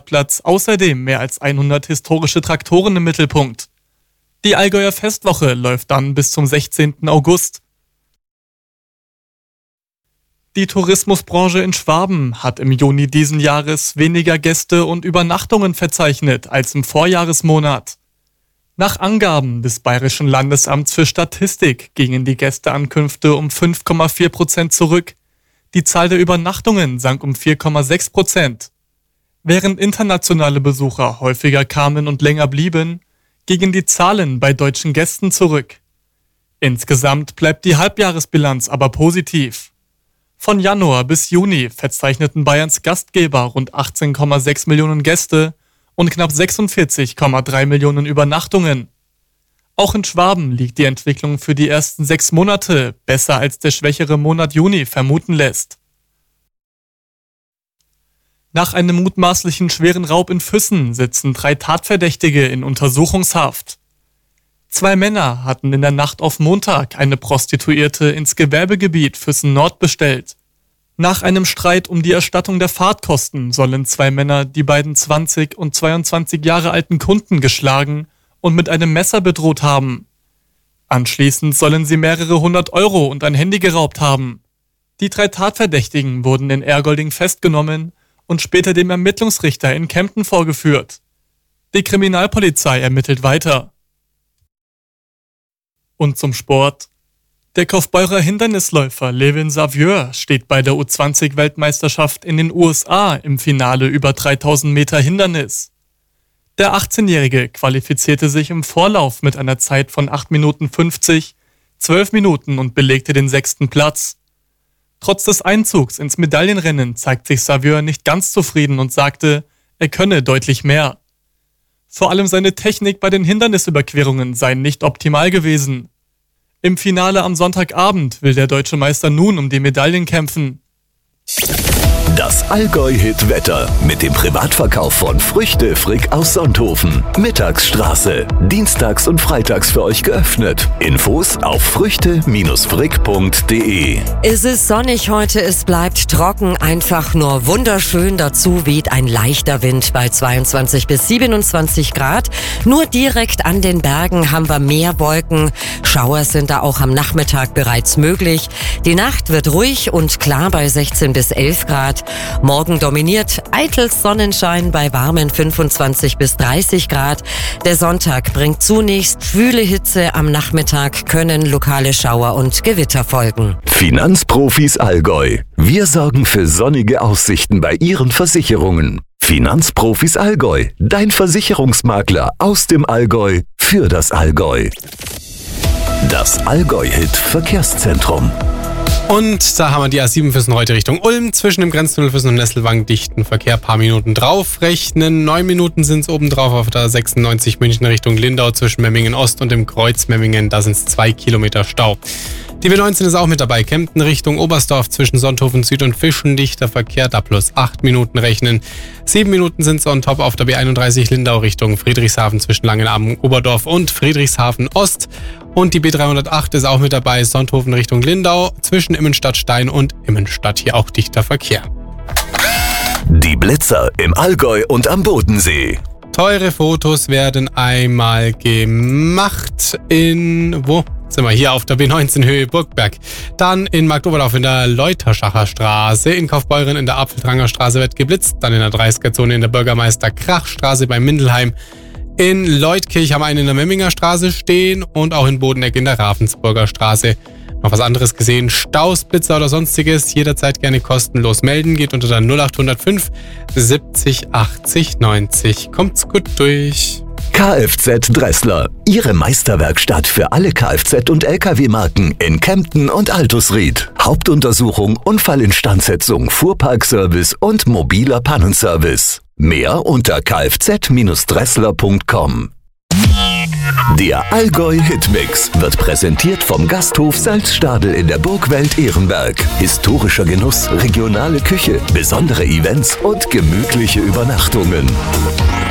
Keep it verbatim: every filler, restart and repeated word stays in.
Marktplatz außerdem mehr als hundert historische Traktoren im Mittelpunkt. Die Allgäuer Festwoche läuft dann bis zum sechzehnten August. Die Tourismusbranche in Schwaben hat im Juni diesen Jahres weniger Gäste und Übernachtungen verzeichnet als im Vorjahresmonat. Nach Angaben des Bayerischen Landesamts für Statistik gingen die Gästeankünfte um fünf Komma vier Prozent zurück. Die Zahl der Übernachtungen sank um vier Komma sechs Prozent. Während internationale Besucher häufiger kamen und länger blieben, gingen die Zahlen bei deutschen Gästen zurück. Insgesamt bleibt die Halbjahresbilanz aber positiv. Von Januar bis Juni verzeichneten Bayerns Gastgeber rund achtzehn Komma sechs Millionen Gäste und knapp sechsundvierzig Komma drei Millionen Übernachtungen. Auch in Schwaben liegt die Entwicklung für die ersten sechs Monate besser als der schwächere Monat Juni vermuten lässt. Nach einem mutmaßlichen schweren Raub in Füssen sitzen drei Tatverdächtige in Untersuchungshaft. Zwei Männer hatten in der Nacht auf Montag eine Prostituierte ins Gewerbegebiet Füssen-Nord bestellt. Nach einem Streit um die Erstattung der Fahrtkosten sollen zwei Männer die beiden zwanzig und zweiundzwanzig Jahre alten Kunden geschlagen und mit einem Messer bedroht haben. Anschließend sollen sie mehrere hundert Euro und ein Handy geraubt haben. Die drei Tatverdächtigen wurden in Ergolding festgenommen und später dem Ermittlungsrichter in Kempten vorgeführt. Die Kriminalpolizei ermittelt weiter. Und zum Sport. Der Kaufbeurer Hindernisläufer Levin Savieux steht bei der U zwanzig Weltmeisterschaft in den U S A im Finale über dreitausend Meter Hindernis. Der achtzehnjährige qualifizierte sich im Vorlauf mit einer Zeit von acht Minuten fünfzig, zwölf Minuten und belegte den sechsten Platz. Trotz des Einzugs ins Medaillenrennen zeigt sich Savieux nicht ganz zufrieden und sagte, er könne deutlich mehr. Vor allem seine Technik bei den Hindernisüberquerungen sei nicht optimal gewesen. Im Finale am Sonntagabend will der deutsche Meister nun um die Medaillen kämpfen. Das Allgäu-Hit-Wetter mit dem Privatverkauf von Früchte Frick aus Sonthofen. Mittagsstraße. Dienstags und freitags für euch geöffnet. Infos auf früchte frick punkt de. Es ist sonnig heute, es bleibt trocken, einfach nur wunderschön. Dazu weht ein leichter Wind bei zweiundzwanzig bis siebenundzwanzig Grad. Nur direkt an den Bergen haben wir mehr Wolken. Schauer sind da auch am Nachmittag bereits möglich. Die Nacht wird ruhig und klar bei sechzehn bis elf Grad. Morgen dominiert eitels Sonnenschein bei warmen fünfundzwanzig bis dreißig Grad. Der Sonntag bringt zunächst schwüle Hitze. Am Nachmittag können lokale Schauer und Gewitter folgen. Finanzprofis Allgäu. Wir sorgen für sonnige Aussichten bei Ihren Versicherungen. Finanzprofis Allgäu. Dein Versicherungsmakler aus dem Allgäu für das Allgäu. Das Allgäu-Hit Verkehrszentrum. Und da haben wir die A sieben Füssen heute Richtung Ulm. Zwischen dem Grenztunnel Füssen und Nesselwang dichten Verkehr paar Minuten draufrechnen. Neun Minuten sind es obendrauf auf der sechsundneunzig München Richtung Lindau zwischen Memmingen Ost und dem Kreuz Memmingen. Da sind es zwei Kilometer Stau. Die B neunzehn ist auch mit dabei. Kempten Richtung Oberstdorf zwischen Sonthofen Süd und Fischen. Dichter Verkehr, da plus acht Minuten rechnen. Sieben Minuten sind es on top auf der B einunddreißig Lindau Richtung Friedrichshafen zwischen Langenarm, Oberdorf und Friedrichshafen Ost. Und die B dreihundertacht ist auch mit dabei. Sonthofen Richtung Lindau zwischen Immenstadt-Stein und Immenstadt. Hier auch dichter Verkehr. Die Blitzer im Allgäu und am Bodensee. Teure Fotos werden einmal gemacht in... wo? Sind wir hier auf der B neunzehn Höhe Burgberg. Dann in Marktoberdorf in der Leuterschacher Straße. In Kaufbeuren in der Apfeldranger Straße wird geblitzt. Dann in der dreißiger-Zone in der Bürgermeister-Krach-Straße bei Mindelheim. In Leutkirch haben wir einen in der Memminger Straße stehen und auch in Bodeneck in der Ravensburger Straße. Noch was anderes gesehen, Staus, Blitzer oder sonstiges, jederzeit gerne kostenlos melden. Geht unter der null acht null fünf siebzig achtzig neunzig. Kommt's gut durch. Kfz Dressler, Ihre Meisterwerkstatt für alle Kfz- und L K W-Marken in Kempten und Altusried. Hauptuntersuchung, Unfallinstandsetzung, Fuhrparkservice und mobiler Pannenservice. Mehr unter kfz Dressler punkt com. Der Allgäu Hitmix wird präsentiert vom Gasthof Salzstadel in der Burgwelt Ehrenberg. Historischer Genuss, regionale Küche, besondere Events und gemütliche Übernachtungen.